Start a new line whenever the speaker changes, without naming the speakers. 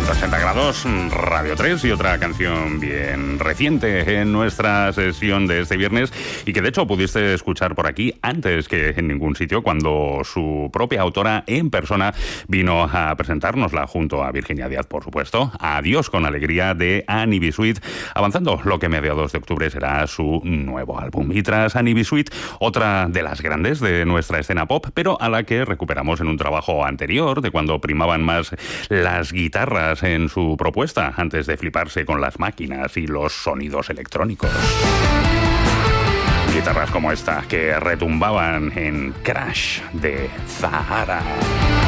180 grados, Radio 3 y otra canción bien reciente en nuestra sesión de este viernes y que de hecho pudiste escuchar por aquí antes que en ningún sitio cuando su propia autora en persona vino a presentárnosla junto a Virginia Díaz, por supuesto. Adiós con alegría de Annie B. Sweet, avanzando lo que a mediados de octubre será su nuevo álbum. Y tras Annie B. Sweet, otra de las grandes de nuestra escena pop, pero a la que recuperamos en un trabajo anterior de cuando primaban más las guitarras en su propuesta antes de fliparse con las máquinas y los sonidos electrónicos. Guitarras como esta que retumbaban en Crash de Zahara.